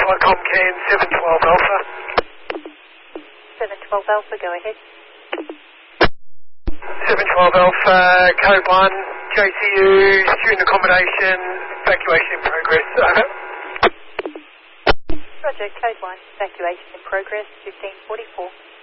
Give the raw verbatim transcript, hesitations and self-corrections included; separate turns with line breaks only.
Flight Comcan seven twelve Alpha.
seven twelve Alpha, go ahead.
seven twelve Alpha, code one, J C U, student accommodation, evacuation in progress, over.
Roger, code one, evacuation in progress, fifteen forty-four.